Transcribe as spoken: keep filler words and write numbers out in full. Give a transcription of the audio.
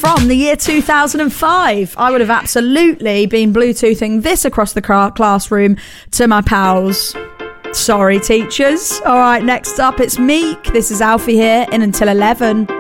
from the year two thousand five. I would have absolutely been Bluetoothing this across the classroom to my pals. Sorry, teachers. All right, next up, it's Meek. This is Alfie here in Until eleven.